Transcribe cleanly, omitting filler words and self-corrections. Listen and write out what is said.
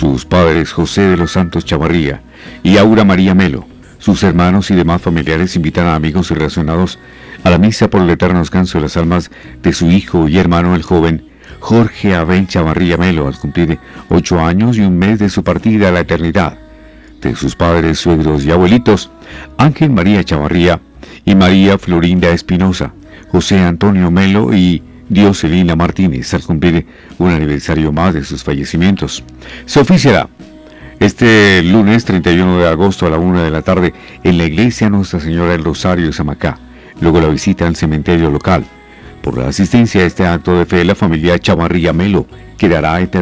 sus padres José de los Santos Chavarría y Aura María Melo. Sus hermanos y demás familiares invitan a amigos y relacionados a la misa por el eterno descanso de las almas de su hijo y hermano, el joven Jorge Abel Chavarría Melo, al cumplir 8 años y un mes de su partida a la eternidad. De sus padres, suegros y abuelitos, Ángel María Chavarría y María Florinda Espinosa, José Antonio Melo y Dioselina Martínez, al cumplir un aniversario más de sus fallecimientos. Se oficiará este lunes 31 de agosto a la 1 de la tarde en la iglesia Nuestra Señora del Rosario de Samacá. Luego la visita al cementerio local. Por la asistencia a este acto de fe, la familia Chavarría Melo quedará eternamente